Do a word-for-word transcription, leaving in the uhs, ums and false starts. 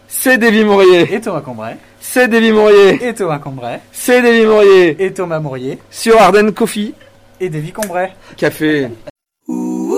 C'est Davy Mourier. Et Thomas Cambrai. C'est Davy Mourier. Et Thomas Cambrai. C'est Davy Mourier. Et Thomas Mourier. Sur Ardennes Coffee. Et Davy Cambrai. Café.